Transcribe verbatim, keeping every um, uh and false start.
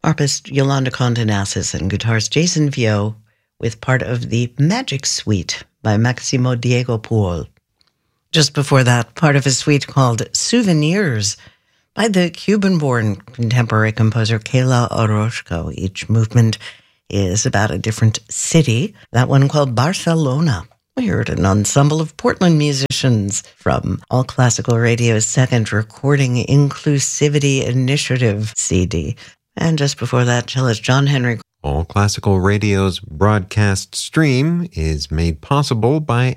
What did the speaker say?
Harpist Yolanda Contenassis and guitarist Jason Vio with part of the Magic Suite by Maximo Diego Puol. Just before that, part of a suite called Souvenirs by the Cuban-born contemporary composer Kayla Orozco. Each movement is about a different city. That one called Barcelona. We heard an ensemble of Portland musicians from All Classical Radio's second Recording Inclusivity Initiative C D. And just before that, cellist John Henry. All Classical Radio's broadcast stream is made possible by